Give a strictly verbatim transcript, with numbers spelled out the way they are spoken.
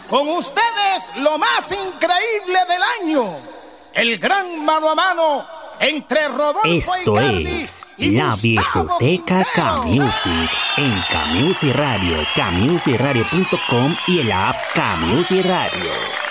Con ustedes, lo más increíble del año. El gran mano a mano entre Rodolfo Esto Icardi es y La Gustavo Viejoteca Quintero. K-Music en K-Music Radio, K music radio punto com y el app K-Music Radio.